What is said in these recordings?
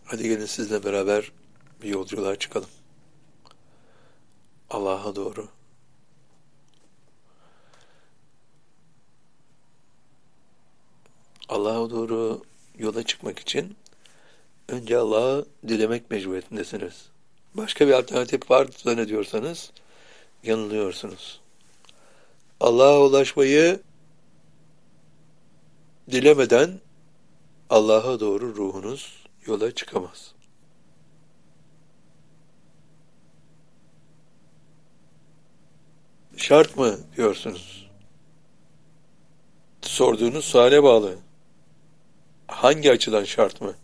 Hadi gelin sizle beraber bir yolculuğa çıkalım. Allah'a doğru. Allah'a doğru yola çıkmak için önce Allah'ı dilemek mecburiyetindesiniz. Başka bir alternatif var zannediyorsanız yanılıyorsunuz. Allah'a ulaşmayı dilemeden Allah'a doğru ruhunuz yola çıkamaz. Şart mı diyorsunuz? Sorduğunuz suale bağlı. Hangi açıdan şart mı?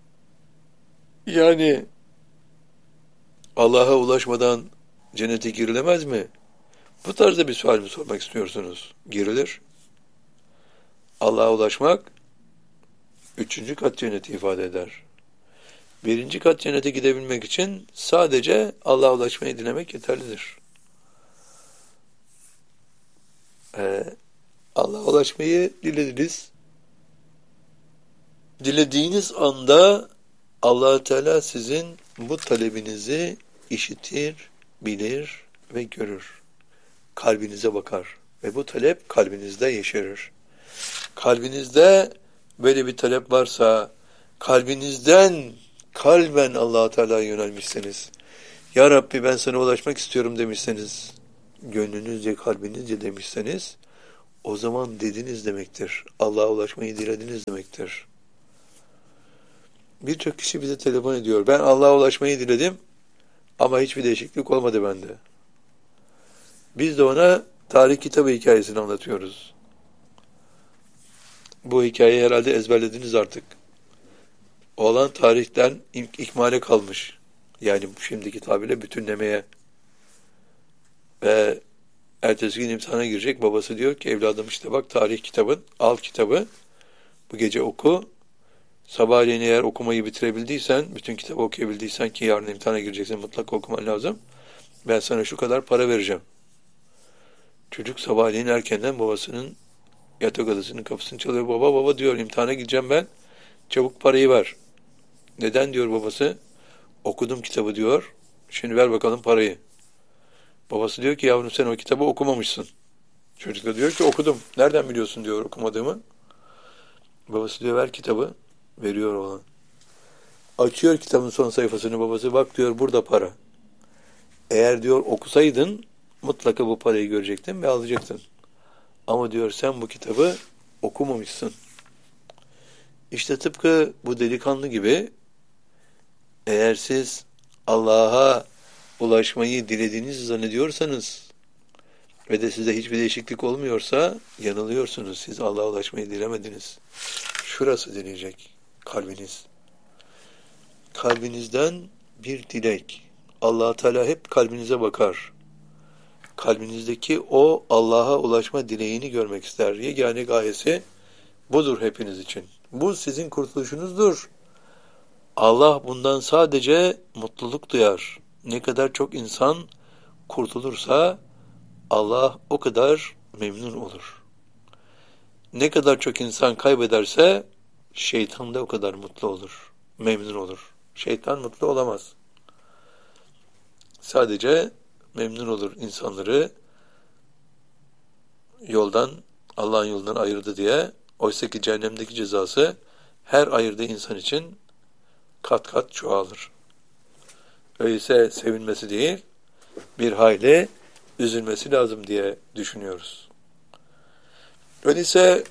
Yani Allah'a ulaşmadan cennete girilemez mi? Bu tarzda bir sual mi sormak istiyorsunuz? Girilir. Allah'a ulaşmak üçüncü kat cenneti ifade eder. Birinci kat cennete gidebilmek için sadece Allah'a ulaşmayı dilemek yeterlidir. Allah'a ulaşmayı dilediniz. Dilediğiniz anda Allah Teala sizin bu talebinizi işitir, bilir ve görür. Kalbinize bakar ve bu talep kalbinizde yeşerir. Kalbinizde böyle bir talep varsa, kalbinizden kalben Allah Teala'ya yönelmişseniz, Ya Rabbi ben sana ulaşmak istiyorum demişseniz, gönlünüzce, kalbinizce demişseniz, o zaman dediniz demektir. Allah'a ulaşmayı dilediniz demektir. Birçok kişi bize telefon ediyor. Ben Allah'a ulaşmayı diledim ama hiçbir değişiklik olmadı bende. Biz de ona tarih kitabı hikayesini anlatıyoruz. Bu hikayeyi herhalde ezberlediniz artık. Oğlan tarihten ikmale kalmış. Yani şimdiki tabirle bütünlemeye. Ve ertesi gün imtihana girecek. Babası diyor ki evladım işte bak tarih kitabın, al kitabı. Bu gece oku. Sabahleyin eğer okumayı bitirebildiysen, bütün kitabı okuyabildiysen ki yarın imtihana gireceksin mutlaka okuman lazım. Ben sana şu kadar para vereceğim. Çocuk sabahleyin erkenden babasının yatak odasının kapısını çalıyor. Baba baba diyor imtihana gideceğim ben. Çabuk parayı ver. Neden diyor babası? Okudum kitabı diyor. Şimdi ver bakalım parayı. Babası diyor ki yavrum sen o kitabı okumamışsın. Çocuk da diyor ki okudum. Nereden biliyorsun diyor okumadığımı. Babası diyor ver kitabı. Veriyor oğlan. Açıyor kitabın son sayfasını babası. Bak diyor burada para. Eğer diyor okusaydın mutlaka bu parayı görecektin ve alacaktın. Ama diyor sen bu kitabı okumamışsın. İşte tıpkı bu delikanlı gibi eğer siz Allah'a ulaşmayı dilediğinizi zannediyorsanız ve de size hiçbir değişiklik olmuyorsa yanılıyorsunuz. Siz Allah'a ulaşmayı dilemediniz. Şurası dilecek kalbiniz. Kalbinizden bir dilek. Allah Teala hep kalbinize bakar. Kalbinizdeki o Allah'a ulaşma dileğini görmek ister. Yegane gayesi budur hepiniz için. Bu sizin kurtuluşunuzdur. Allah bundan sadece mutluluk duyar. Ne kadar çok insan kurtulursa Allah o kadar memnun olur. Ne kadar çok insan kaybederse şeytan da o kadar mutlu olur, memnun olur. Şeytan mutlu olamaz. Sadece memnun olur insanları yoldan, Allah'ın yolundan ayırdı diye. Oysa ki cehennemdeki cezası her ayırdığı insan için kat kat çoğalır. Öyleyse sevinmesi değil, bir hayli üzülmesi lazım diye düşünüyoruz. Öyleyse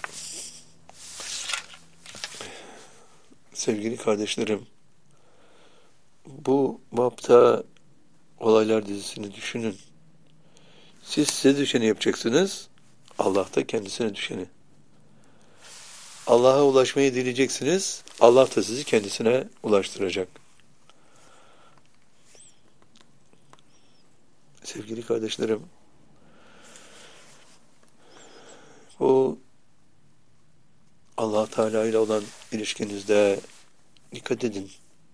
sevgili kardeşlerim, bu bapta olaylar dizisini düşünün. Siz size düşeni yapacaksınız, Allah da kendisine düşeni. Allah'a ulaşmayı dileyeceksiniz, Allah da sizi kendisine ulaştıracak. Sevgili kardeşlerim, bu Allah Teala ile olan ilişkinizde dikkat edin.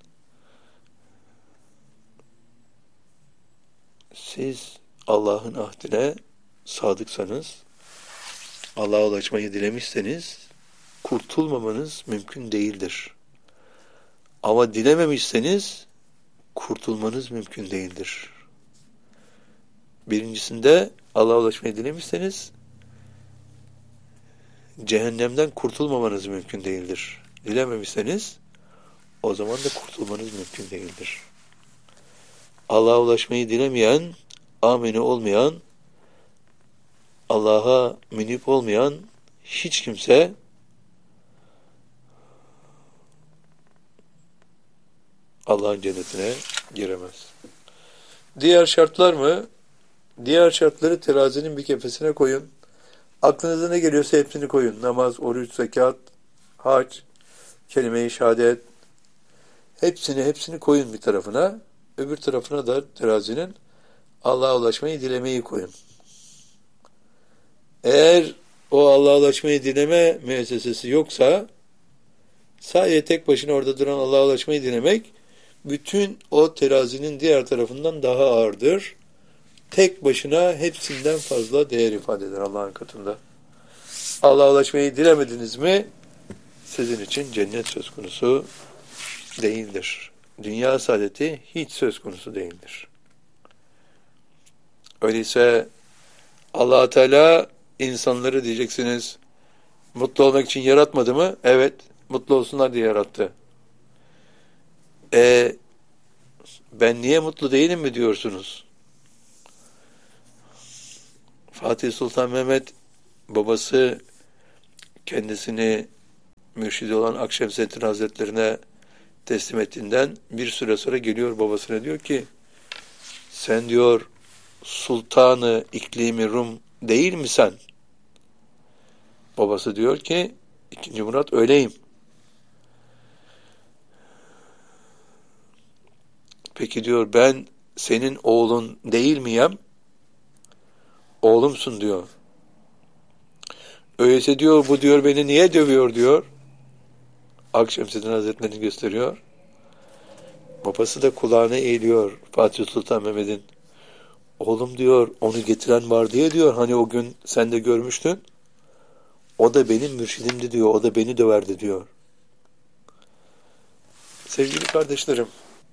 Siz Allah'ın ahdine sadıksanız, Allah'a ulaşmayı dilemişseniz, kurtulmamanız mümkün değildir. Ama dilememişseniz kurtulmanız mümkün değildir. Birincisinde Allah'a ulaşmayı dilemişseniz cehennemden kurtulmamanız mümkün değildir. Dilememişseniz o zaman da kurtulmanız mümkün değildir. Allah'a ulaşmayı dilemeyen, ameni olmayan, Allah'a münip olmayan hiç kimse Allah'ın cennetine giremez. Diğer şartlar mı? Diğer şartları terazinin bir kefesine koyun. Aklınıza ne geliyorsa hepsini koyun. Namaz, oruç, zekat, hac, kelime-i şehadet. Hepsini koyun bir tarafına. Öbür tarafına da terazinin Allah'a ulaşmayı dilemeyi koyun. Eğer o Allah'a ulaşmayı dileme müessesesi yoksa sadece tek başına orada duran Allah'a ulaşmayı dilemek bütün o terazinin diğer tarafından daha ağırdır. Tek başına hepsinden fazla değer ifade eder Allah'ın katında. Allah'a ulaşmayı dilemediniz mi sizin için cennet söz konusu değildir. Dünya saadeti hiç söz konusu değildir. Öyleyse Allah Teala insanları diyeceksiniz mutlu olmak için yaratmadı mı? Evet, mutlu olsunlar diye yarattı. Ben niye mutlu değilim mi diyorsunuz? Fatih Sultan Mehmet babası kendisini mürşidi olan Akşemseddin Hazretlerine teslim ettiğinden bir süre sonra geliyor babasına diyor ki sen diyor Sultanı İklimi Rum değil mi sen? Babası diyor ki II. Murat öyleyim. Peki diyor ben senin oğlun değil miyim? Oğlumsun diyor. Öyleyse diyor bu diyor beni niye dövüyor diyor. Akşemseddin Hazretleri'ni gösteriyor. Babası da kulağına eğiliyor Fatih Sultan Mehmet'in. Oğlum diyor onu getiren var diye diyor hani o gün sen de görmüştün. O da benim mürşidimdi diyor. O da beni döverdi diyor. Sevgili kardeşlerim,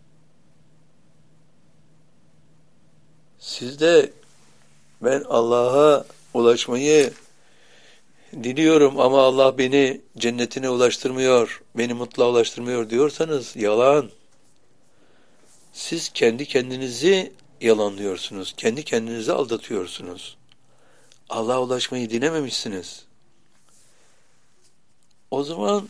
siz de ben Allah'a ulaşmayı diliyorum ama Allah beni cennetine ulaştırmıyor, beni mutluluğa ulaştırmıyor diyorsanız yalan. Siz kendi kendinizi yalanlıyorsunuz, kendi kendinizi aldatıyorsunuz. Allah'a ulaşmayı dilememişsiniz. O zaman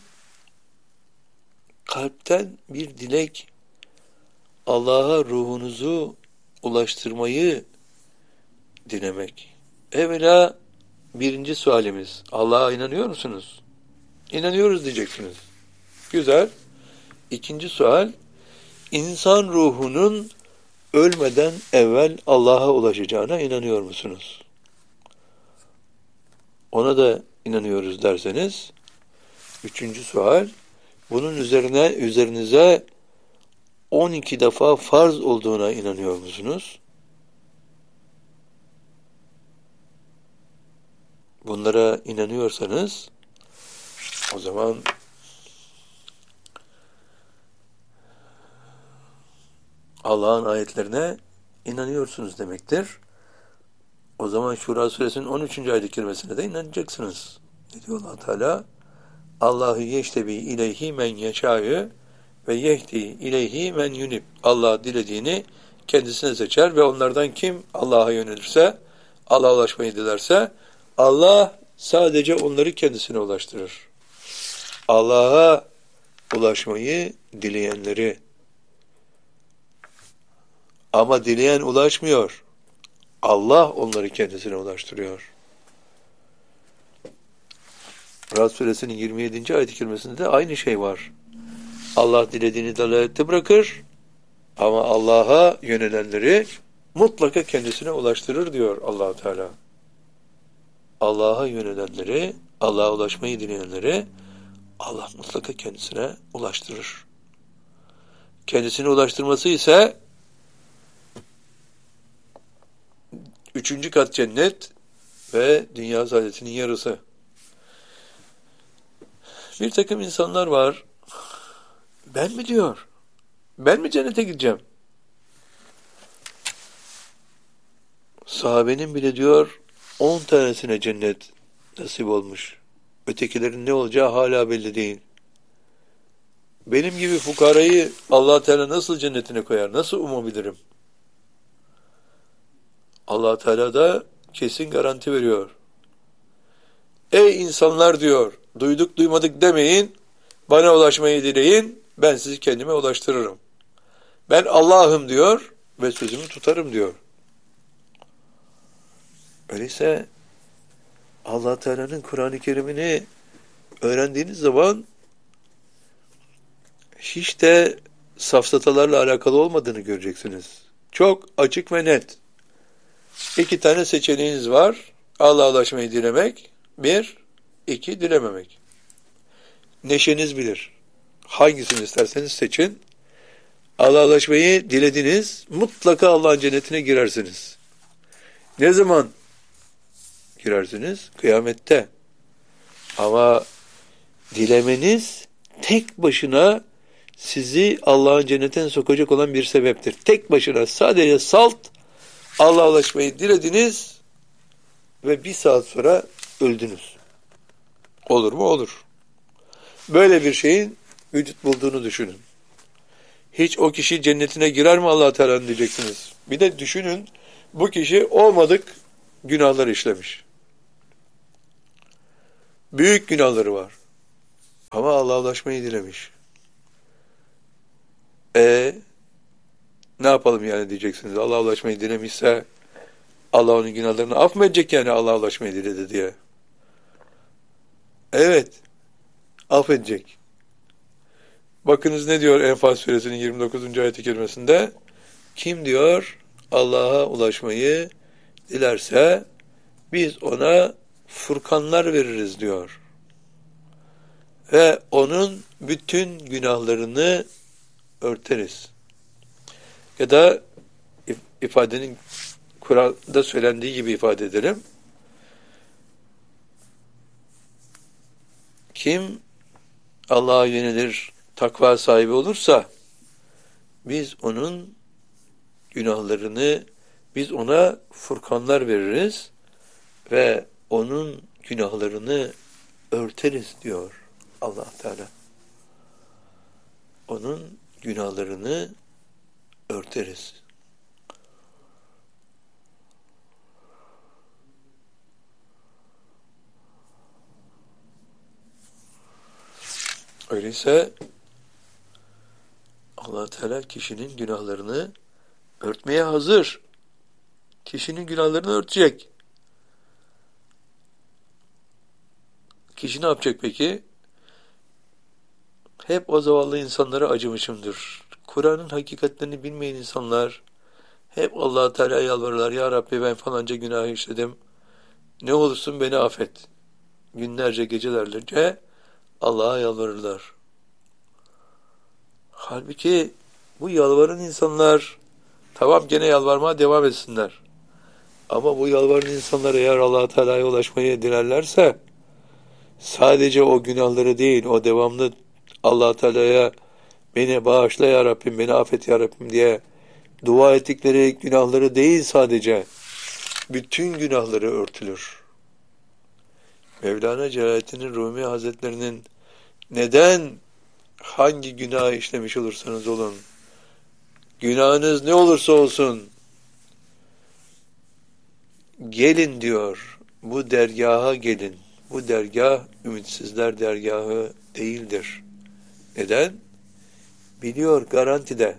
kalpten bir dilek Allah'a ruhunuzu ulaştırmayı dilemek. Evvela birinci sualimiz, Allah'a inanıyor musunuz? İnanıyoruz diyeceksiniz. Güzel. İkinci sual, insan ruhunun ölmeden evvel Allah'a ulaşacağına inanıyor musunuz? Ona da inanıyoruz derseniz, üçüncü sual, bunun üzerinize 12 defa farz olduğuna inanıyor musunuz? Bunlara inanıyorsanız o zaman Allah'ın ayetlerine inanıyorsunuz demektir. O zaman Şura suresinin 13. ayet-i kerimesine de inanacaksınız. Ne diyor Allah Teala? Allahu yeştebi ileyhi men yeşâ'ü ve yehdi ileyhi men yunib. Allah dilediğini kendisine seçer ve onlardan kim Allah'a yönelirse, Allah'a ulaşmayı dilerse, Allah sadece onları kendisine ulaştırır. Allah'a ulaşmayı dileyenleri ama dileyen ulaşmıyor. Allah onları kendisine ulaştırıyor. Rad suresinin 27. ayet-i kerimesinde de aynı şey var. Allah dilediğini dalalette bırakır ama Allah'a yönelenleri mutlaka kendisine ulaştırır diyor Allah Teala. Allah'a yönelenleri, Allah'a ulaşmayı dileyenleri Allah mutlaka kendisine ulaştırır. Kendisine ulaştırması ise 3. kat cennet ve dünya saadetinin yarısı. Bir takım insanlar var, Ben mi diyor? Ben mi cennete gideceğim? Sahabenin bile diyor 10 tanesine cennet nasip olmuş. Ötekilerin ne olacağı hala belli değil. Benim gibi fukarayı Allah Teala nasıl cennetine koyar? Nasıl umabilirim? Allah Teala da kesin garanti veriyor. Ey insanlar diyor, duyduk duymadık demeyin, bana ulaşmayı dileyin, ben sizi kendime ulaştırırım. Ben Allah'ım diyor ve sözümü tutarım diyor. Öyleyse Allah Teala'nın Kur'an-ı Kerim'ini öğrendiğiniz zaman hiç de safsatalarla alakalı olmadığını göreceksiniz. Çok açık ve net. 2 tane seçeneğiniz var. Allah'a ulaşmayı dilemek. 1, 2 dilememek. Neşeniz bilir. Hangisini isterseniz seçin. Allah'a ulaşmayı dilediniz. Mutlaka Allah'ın cennetine girersiniz. Ne zaman girersiniz? Kıyamette. Ama dilemeniz tek başına sizi Allah'ın cennetine sokacak olan bir sebeptir. Tek başına sadece salt Allah'a ulaşmayı dilediniz ve 1 saat sonra öldünüz. Olur mu? Olur. Böyle bir şeyin vücut bulduğunu düşünün. Hiç o kişi cennetine girer mi Allah Teala diyeceksiniz. Bir de düşünün, bu kişi olmadık günahlar işlemiş. Büyük günahları var. Ama Allah'a ulaşmayı dilemiş. Ne yapalım yani diyeceksiniz. Allah'a ulaşmayı dilemişse Allah onun günahlarını af mı edecek yani Allah'a ulaşmayı diledi diye? Evet. Affedecek. Bakınız ne diyor Enfal suresinin 29. ayet-i kerimesinde? Kim diyor Allah'a ulaşmayı dilerse biz ona furkanlar veririz diyor. Ve onun bütün günahlarını örteriz. Ya da ifadenin Kur'an'da söylendiği gibi ifade edelim. Kim Allah'a yönelir, takva sahibi olursa biz onun günahlarını, biz ona furkanlar veririz ve onun günahlarını örteriz diyor Allah Teala. Onun günahlarını örteriz. Öyleyse Allah Teala kişinin günahlarını örtmeye hazır. Kişinin günahlarını örtecek. Kişi ne yapacak peki? Hep o zavallı insanlara acımışımdır. Kur'an'ın hakikatlerini bilmeyen insanlar hep Allah Teala'ya yalvarırlar. Ya Rabbi ben falanca günah işledim. Ne olursun beni affet. Günlerce gecelerce Allah'a yalvarırlar. Halbuki bu yalvaran insanlar tamam gene yalvarmaya devam etsinler. Ama bu yalvaran insanlar eğer Allah Teala'ya ulaşmayı dilerlerse sadece o günahları değil, o devamlı Allah Teala'ya beni bağışla ya Rabbim, beni affet ya Rabbim diye dua ettikleri günahları değil sadece, bütün günahları örtülür. Mevlana Celaleddin Rumi Hazretlerinin neden hangi günah işlemiş olursanız olun, günahınız ne olursa olsun, gelin diyor, bu dergaha gelin. Bu dergah ümitsizler dergahı değildir. Neden? Biliyor garantide.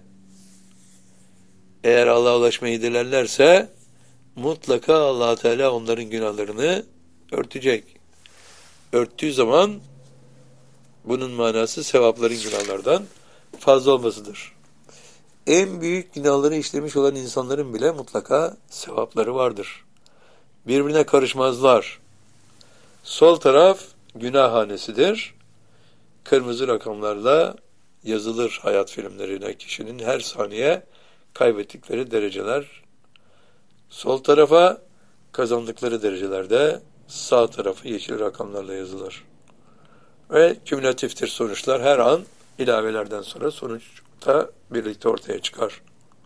Eğer Allah'a ulaşmayı dilerlerse mutlaka Allah Teala onların günahlarını örtecek. Örttüğü zaman bunun manası sevapların günahlardan fazla olmasıdır. En büyük günahları işlemiş olan insanların bile mutlaka sevapları vardır. Birbirine karışmazlar. Sol taraf günahhanesidir. Kırmızı rakamlarla yazılır hayat filmlerine kişinin her saniye kaybettikleri dereceler. Sol tarafa kazandıkları derecelerde, sağ tarafı yeşil rakamlarla yazılır. Ve kümülatiftir sonuçlar her an ilavelerden sonra sonuçta birlikte ortaya çıkar.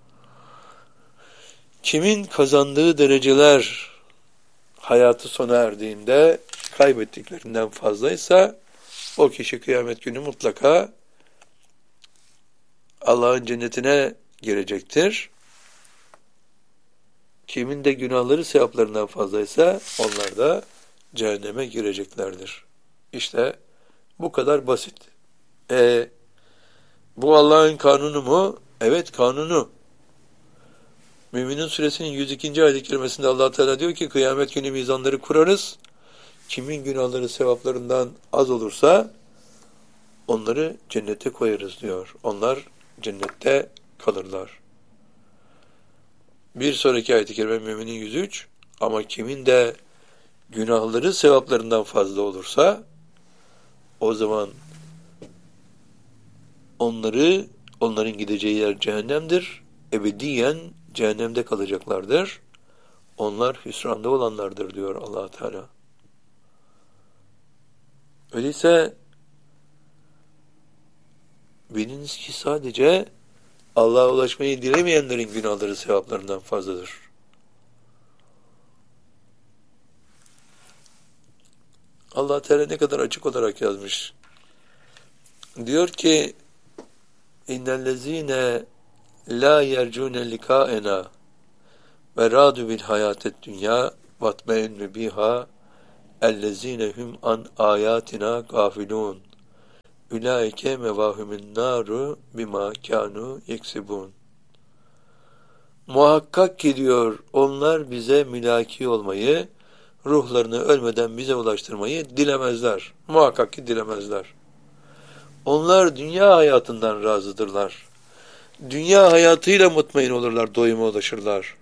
Kimin kazandığı dereceler hayatı sona erdiğinde kaybettiklerinden fazlaysa o kişi kıyamet günü mutlaka Allah'ın cennetine girecektir. Kimin de günahları sevaplarından fazlaysa onlar da cehenneme gireceklerdir. İşte bu kadar basit. Bu Allah'ın kanunu mu? Evet, kanunu. Müminin Suresinin 102. ayet-i kerimesinde Allah Teala diyor ki kıyamet günü mizanları kurarız. Kimin günahları sevaplarından az olursa onları cennete koyarız diyor. Onlar cennette kalırlar. Bir sonraki ayet-i kerime Müminin 103. Ama kimin de günahları sevaplarından fazla olursa o zaman onların gideceği yer cehennemdir. Ebediyen cehennemde kalacaklardır. Onlar hüsranda olanlardır diyor Allah Teala. Öyleyse biliniz ki sadece Allah'a ulaşmayı dilemeyenlerin günahları sevaplarından fazladır. Allah Teala ne kadar açık olarak yazmış. Diyor ki İnnellezîne lâ yercûne likâena ve râdü bil hayâted dünyâ vatme'ennü biha ellezîne hum an âyâtina gâfilûn ulaike mevâhumun nâru bimâ kânû yeksibûn. Muhakkak ki diyor onlar bize mülaki olmayı, ruhlarını ölmeden bize ulaştırmayı dilemezler. Muhakkak ki dilemezler. Onlar dünya hayatından razıdırlar. Dünya hayatıyla mutmain olurlar, doyuma ulaşırlar.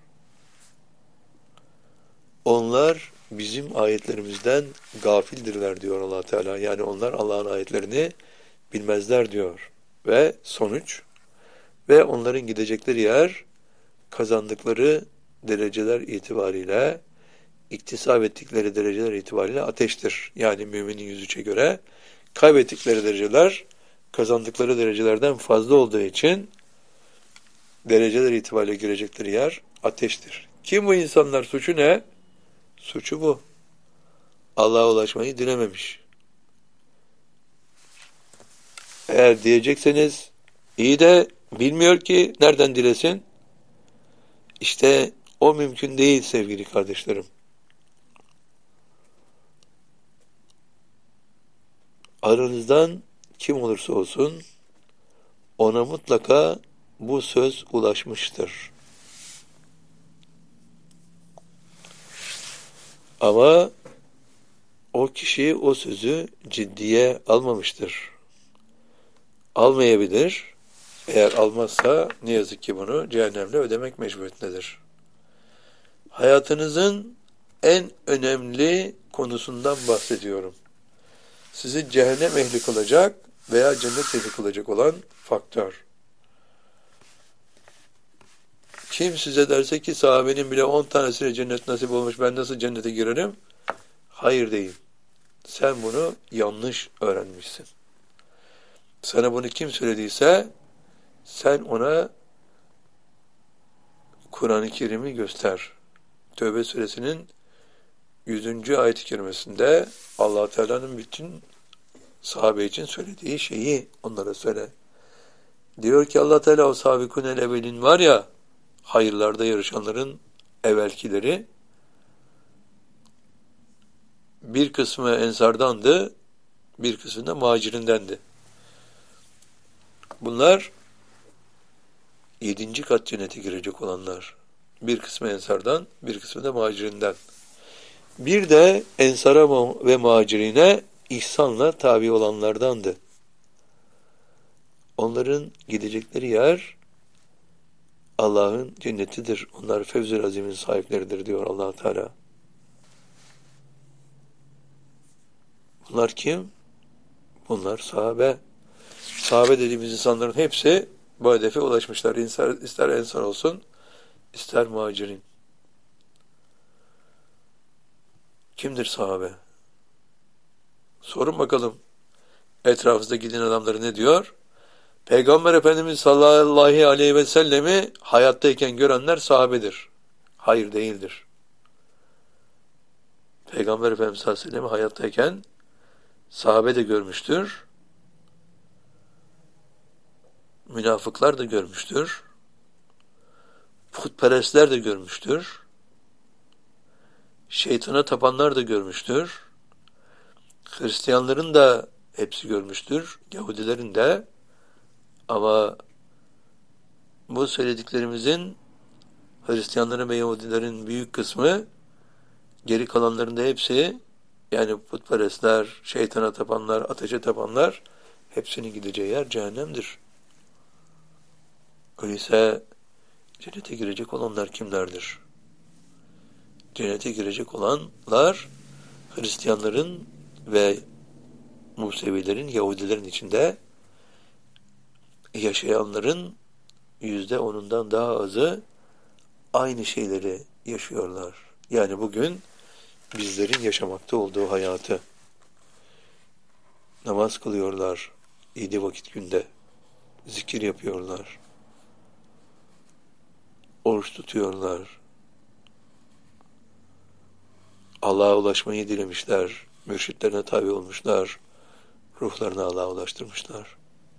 Onlar bizim ayetlerimizden gafildirler diyor Allah Teala. Yani onlar Allah'ın ayetlerini bilmezler diyor. Ve sonuç ve onların gidecekleri yer kazandıkları dereceler itibariyle iktisap ettikleri dereceler itibariyle ateştir. Yani müminin 103'e göre kaybettikleri dereceler kazandıkları derecelerden fazla olduğu için dereceler itibariyle girecekleri yer ateştir. Kim bu insanlar? Suçu ne? Suçu bu. Allah'a ulaşmayı dilememiş. Eğer diyecekseniz iyi de bilmiyor ki nereden dilesin? İşte o mümkün değil sevgili kardeşlerim. Aranızdan kim olursa olsun ona mutlaka bu söz ulaşmıştır. Ama o kişi o sözü ciddiye almamıştır. Almayabilir. Eğer almazsa ne yazık ki bunu cehennemle ödemek mecburiyetindedir. Hayatınızın en önemli konusundan bahsediyorum. Sizi cehennem ehli kılacak veya cennet ehli kılacak olan faktör. Kim size derse ki sahabenin bile 10 tanesine cennet nasip olmuş, ben nasıl cennete girerim? Hayır deyin. Sen bunu yanlış öğrenmişsin. Sana bunu kim söylediyse sen ona Kur'an-ı Kerim'i göster. Tövbe suresinin 100. ayet-i kerimesinde Allah Teala'nın bütün sahabe için söylediği şeyi onlara söyle. Diyor ki Allah Teala o sabikunel evvelin var ya, hayırlarda yarışanların evvelkileri, bir kısmı ensardandı, bir kısmı da muhacirindendi. Bunlar 7. kat cennete girecek olanlar. Bir kısmı ensardan, bir kısmı da muhacirinden. Bir de ensara ve muhacirine ihsanla tabi olanlardandı. Onların gidecekleri yer Allah'ın cennetidir. Onlar Fevz-ül Azim'in sahipleridir diyor Allah Teala. Bunlar kim? Bunlar sahabe. Sahabe dediğimiz insanların hepsi bu hedefe ulaşmışlar. İster ensar olsun, ister muhacirin. Kimdir sahabe? Sorun bakalım. Etrafınızda giden adamları ne diyor? Peygamber Efendimiz sallallahu aleyhi ve sellemi hayattayken görenler sahabedir. Hayır, değildir. Peygamber Efendimiz sallallahu aleyhi ve sellemi hayattayken sahabe de görmüştür. Münafıklar da görmüştür. Putperestler de görmüştür. Şeytana tapanlar da görmüştür. Hristiyanların da hepsi görmüştür. Yahudilerin de. Ama bu söylediklerimizin Hristiyanların ve Yahudilerin büyük kısmı, geri kalanların da hepsi, yani putperestler, şeytana tapanlar, ateşe tapanlar, hepsinin gideceği yer cehennemdir. Öyleyse cennete girecek olanlar kimlerdir? Cennete girecek olanlar Hristiyanların ve Musevilerin, Yahudilerin içinde yaşayanların %10'undan daha azı aynı şeyleri yaşıyorlar. Yani bugün bizlerin yaşamakta olduğu hayatı. Namaz kılıyorlar 7 vakit günde. Zikir yapıyorlar. Oruç tutuyorlar. Allah'a ulaşmayı dilemişler. Mürşitlerine tabi olmuşlar. Ruhlarını Allah'a ulaştırmışlar.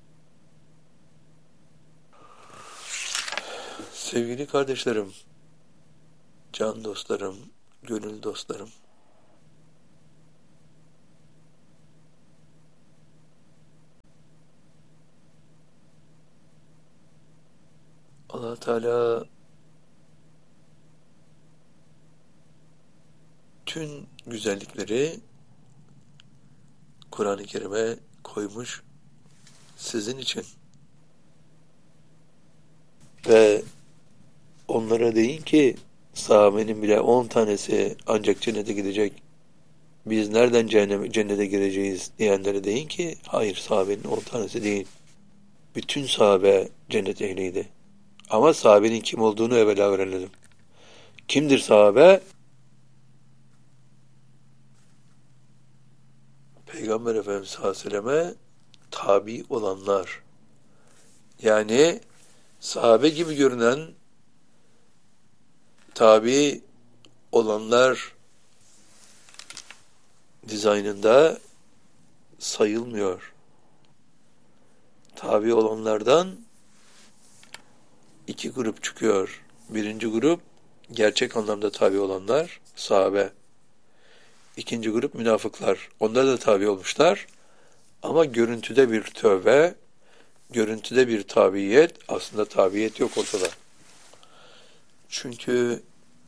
Sevgili kardeşlerim, can dostlarım, gönül dostlarım, Allah Teala tüm güzellikleri Kur'an-ı Kerim'e koymuş sizin için. Ve onlara deyin ki, sahabenin bile 10 tanesi ancak cennete gidecek, biz nereden cennete gireceğiz diyenlere deyin ki, hayır, sahabenin 10 tanesi değil. Bütün sahabe cennet ehliydi. Ama sahabenin kim olduğunu evvela öğrenelim. Kimdir sahabe? Peygamber Efendimiz sallallahu aleyhi ve selleme tabi olanlar. Yani sahabe gibi görünen tabi olanlar dizaynında sayılmıyor. Tabi olanlardan 2 grup çıkıyor. Birinci grup gerçek anlamda tabi olanlar, sahabe. İkinci grup münafıklar. Onlar da tabi olmuşlar. Ama görüntüde bir tövbe, görüntüde bir tabiyet, aslında tabiyet yok ortada. Çünkü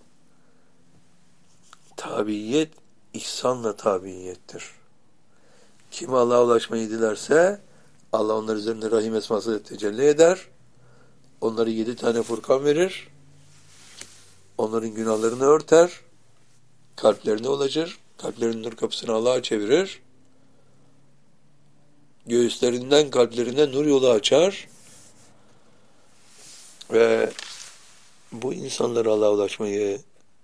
tabiyet ihsanla tabiyettir. Kim Allah'a ulaşmayı dilerse Allah onlar üzerinde Rahim esması tecelli eder. Onlara 7 tane Furkan verir. Onların günahlarını örter. Kalplerine ulaşır. Kalplerinin nur kapısını Allah'a çevirir. Göğüslerinden kalplerine nur yolu açar. Ve bu insanlara Allah'a ulaşmayı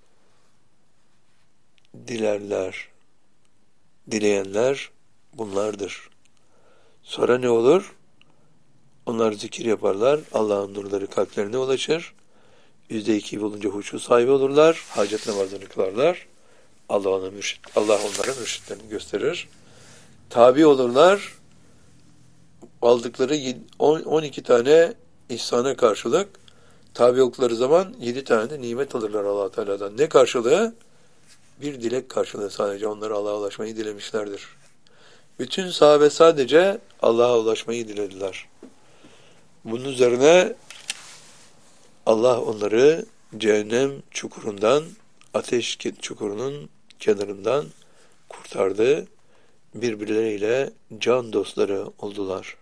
dileyenler bunlardır. Sonra ne olur? Onlar zikir yaparlar. Allah'ın nurları kalplerine ulaşır. %2 olunca huşu sahibi olurlar. Hacet namazını kılarlar. Allah onlara mürşitlerini gösterir. Tabi olurlar. Aldıkları 12 tane ihsana karşılık tabi oldukları zaman 7 tane de nimet alırlar Allah Teala'dan. Ne karşılığı? Bir dilek karşılığı sadece. Onlara Allah'a ulaşmayı dilemişlerdir. Bütün sahabe sadece Allah'a ulaşmayı dilediler. Bunun üzerine Allah onları cehennem çukurundan, ateş çukurunun kenarından kurtardı. Birbirleriyle can dostları oldular.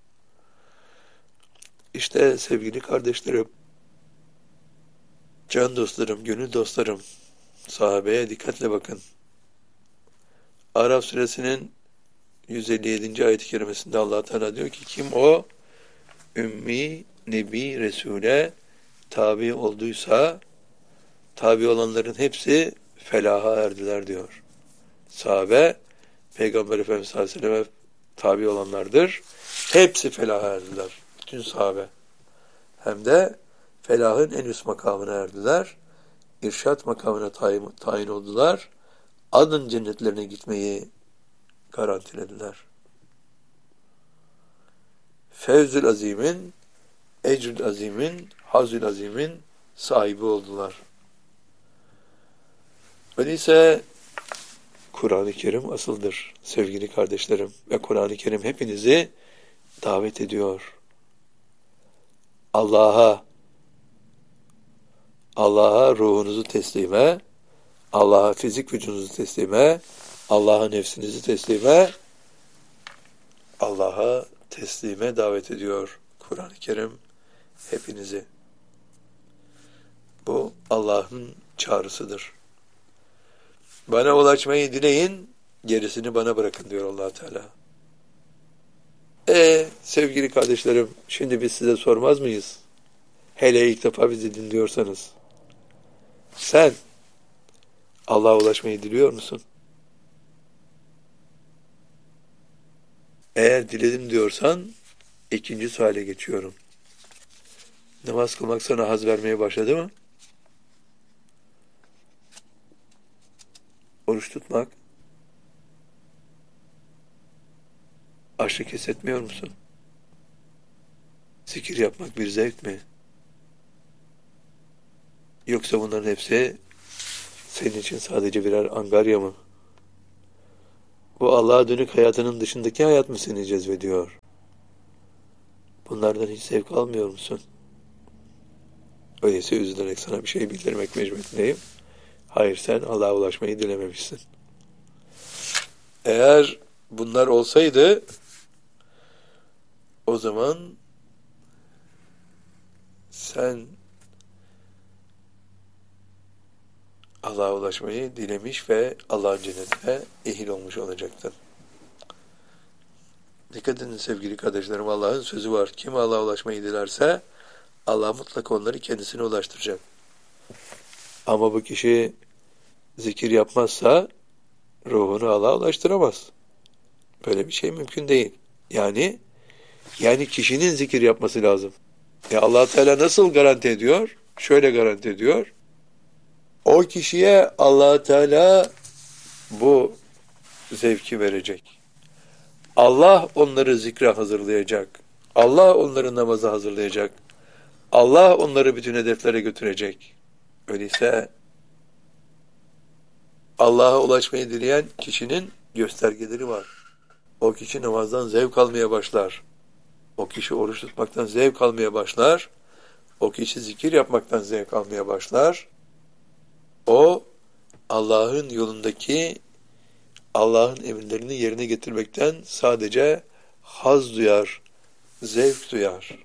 İşte sevgili kardeşlerim, can dostlarım, gönül dostlarım, sahabeye dikkatle bakın. Araf suresinin 157. ayet-i kerimesinde Allah Teala diyor ki, kim o ümmi, nebi, resule tabi olduysa, tabi olanların hepsi felaha erdiler diyor. Sahabe, Peygamber Efendimiz sallallahu aleyhi ve selleme tabi olanlardır. Hepsi felaha erdiler. Bütün sahabe. Hem de felahın en üst makamına erdiler. İrşad makamına tayin oldular. Adın cennetlerine gitmeyi garantilediler. Fevzül azimin, ecrül azimin, hazül azimin sahibi oldular. Öyleyse Kur'an-ı Kerim asıldır sevgili kardeşlerim. Ve Kur'an-ı Kerim hepinizi davet ediyor. Allah'a ruhunuzu teslime, Allah'a fizik vücudunuzu teslime, Allah'a nefsinizi teslime, Allah'a teslime davet ediyor Kur'an-ı Kerim hepinizi. Bu Allah'ın çağrısıdır. Bana ulaşmayı dileyin, gerisini bana bırakın diyor Allah Teala. Sevgili kardeşlerim, şimdi biz size sormaz mıyız? Hele ilk defa bizi dinliyorsanız. Sen Allah'a ulaşmayı diliyor musun? Eğer diledim diyorsan ikinci suale geçiyorum. Namaz kılmak sana haz vermeye başladı mı? Oruç tutmak? Açlık hissetmiyor musun? Zikir yapmak bir zevk mi? Yoksa bunların hepsi senin için sadece birer angarya mı? Bu Allah'a dönük hayatının dışındaki hayat mı seni cezbediyor? Bunlardan hiç zevk almıyor musun? Öyleyse üzülerek sana bir şey bildirmek mecburiyetindeyim. Hayır, sen Allah'a ulaşmayı dilememişsin. Eğer bunlar olsaydı o zaman sen Allah'a ulaşmayı dilemiş ve Allah'ın cennetine ehil olmuş olacaktın. Dikkat edin sevgili kardeşlerim, Allah'ın sözü var. Kim Allah'a ulaşmayı dilerse Allah mutlaka onları kendisine ulaştıracak. Ama bu kişi zikir yapmazsa ruhunu Allah'a ulaştıramaz. Böyle bir şey mümkün değil. Yani kişinin zikir yapması lazım. Allah Teala nasıl garanti ediyor? Şöyle garanti ediyor. O kişiye Allah Teala bu zevki verecek. Allah onları zikre hazırlayacak. Allah onları namaza hazırlayacak. Allah onları bütün hedeflere götürecek. Öyleyse Allah'a ulaşmayı dileyen kişinin göstergeleri var. O kişi namazdan zevk almaya başlar. O kişi oruç tutmaktan zevk almaya başlar. O kişi zikir yapmaktan zevk almaya başlar. O Allah'ın yolundaki Allah'ın emirlerini yerine getirmekten sadece haz duyar, zevk duyar.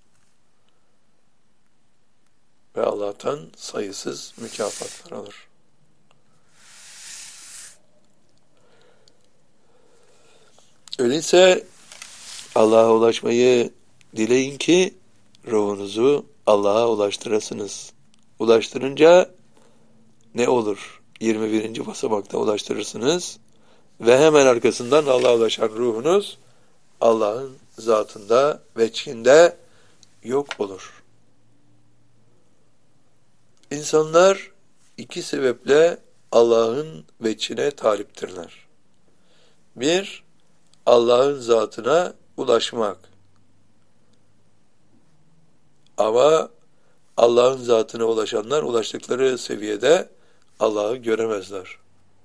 Ve Allah'tan sayısız mükafatlar alır. Öyleyse Allah'a ulaşmayı dileyin ki ruhunuzu Allah'a ulaştırasınız. Ulaştırınca ne olur? 21. basamakta ulaştırırsınız ve hemen arkasından Allah'a ulaşan ruhunuz Allah'ın zatında, veçhinde yok olur. İnsanlar iki sebeple Allah'ın veçhine taliptirler. Bir, Allah'ın zatına ulaşmak. Ama Allah'ın zatına ulaşanlar ulaştıkları seviyede Allah'ı göremezler.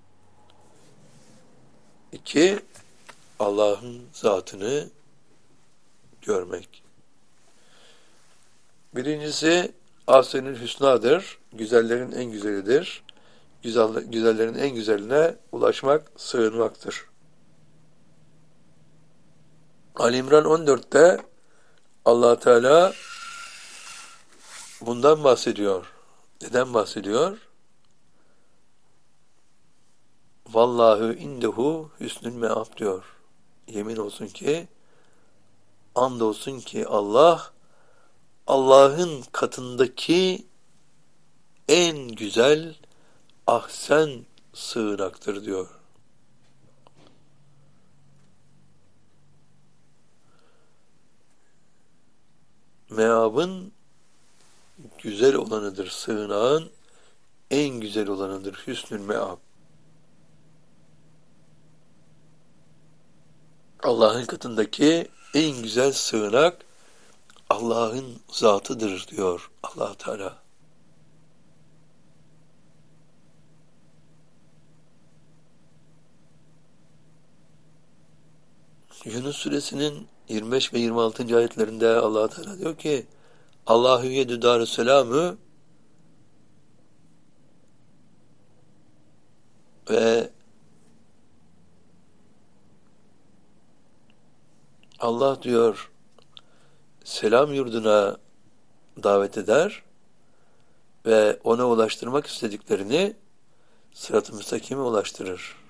İki, Allah'ın zatını görmek. Birincisi Asr-ül Hüsna'dır. Güzellerin en güzelidir. Güzellerin en güzeline ulaşmak, sığınmaktır. Ali İmran 14'te Allah Teala bundan bahsediyor. Neden bahsediyor? Vallahu indehu hüsnül meab diyor. Yemin olsun ki, andolsun ki Allah, Allah'ın katındaki en güzel ahsen sığınaktır diyor. meabın güzel olanıdır. Sığınağın en güzel olanıdır. Hüsnül meab. Allah'ın katındaki en güzel sığınak Allah'ın zatıdır diyor Allah Teala. Yunus suresinin 25 ve 26. ayetlerinde Allah Teala diyor ki Allahu yedü darüsselamü ve Allah diyor selam yurduna davet eder ve ona ulaştırmak istediklerini sırat-ı müstakime ulaştırır.